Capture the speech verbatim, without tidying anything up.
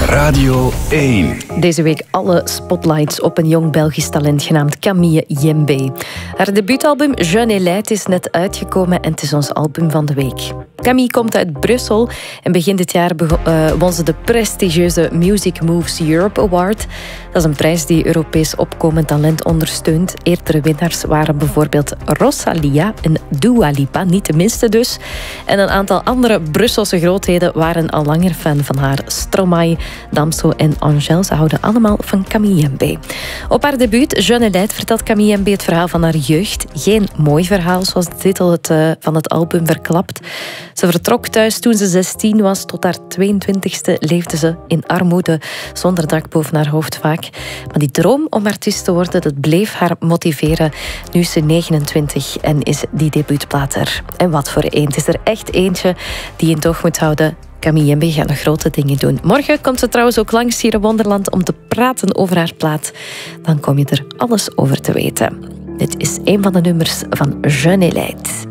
Radio één. Deze week alle spotlights op een jong Belgisch talent genaamd Camille Yembe. Haar debuutalbum Jeune et Laid is net uitgekomen en het is ons album van de week. Camille komt uit Brussel en begin dit jaar bego- uh, won ze de prestigieuze Music Moves Europe Award. Dat is een prijs die Europees opkomend talent ondersteunt. Eerdere winnaars waren bijvoorbeeld Rosalia en Dua Lipa, niet de minste dus. En een aantal andere Brusselse grootheden waren al langer fan van haar. Stromae, Damso en Angèle, ze houden allemaal van Camille Yembe. Op haar debuut Jeune et Laid vertelt Camille Yembe het verhaal van haar jeugd. Geen mooi verhaal, zoals de titel het, uh, van het album verklapt. Ze vertrok thuis toen ze zestien was. Tot haar tweeëntwintigste leefde ze in armoede, zonder dak boven haar hoofd vaak. Maar die droom om artiest te worden, dat bleef haar motiveren. Nu is ze negenentwintig en is die debuutplaat er. En wat voor een. Het is er echt eentje die je toch moet houden. Camille Yembe gaat nog grote dingen doen. Morgen komt ze trouwens ook langs hier in Wonderland om te praten over haar plaat. Dan kom je er alles over te weten. Dit is een van de nummers van Jeune et Laid.